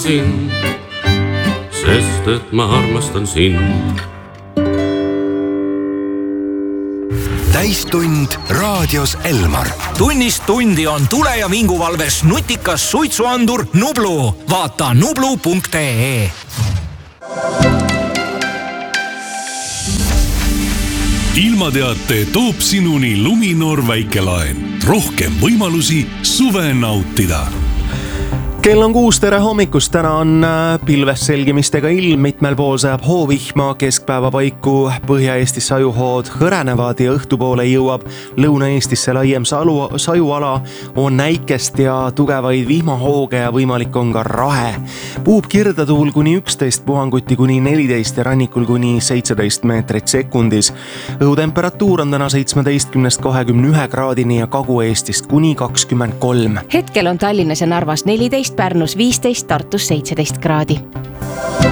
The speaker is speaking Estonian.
sind, sest et ma armastan sind. Täistund raadios Elmar. Tunnist tundi on tule- ja vinguvalves nutikas suitsuandur Nublu. Vaata nublu.ee. Ilmateate toob sinuni Luminor väikelaen. Rohkem võimalusi suve nautida. Kell on 6, tere hommikust, täna on pilves selgimistega ilm, mitmel pool sajab hoovihma, keskpäeva paiku Põhja-Eestis sajuhood hõrenevad ja õhtupoole jõuab Lõuna-Eestisse laiem sajuala, on näikest ja tugevaid vihmahooge ja võimalik on ka rahe. Puhub kirdatuul kuni 11, puhanguti kuni 14 ja rannikul kuni 17 meetrit sekundis. Õhutemperatuur on täna 17-21 kraadini ja Kagu-Eestist kuni 23. Hetkel on Tallinnas ja Narvas 14, Pärnus 15, Tartus 17 kraadi.